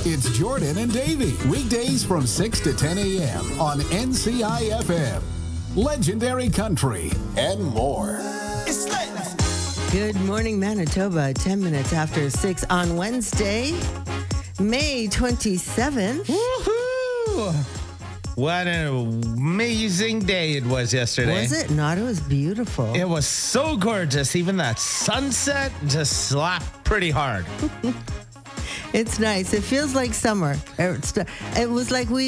It's Jordan and Davey. Weekdays from 6 to 10 a.m. on NCI FM. Legendary Country and more. Good morning, Manitoba. 10 minutes after 6 on Wednesday, May 27th. Woohoo! What an amazing day it was yesterday. Was it not? It was beautiful. It was so gorgeous. Even that sunset just slapped pretty hard. It's nice. It feels like summer. It was like we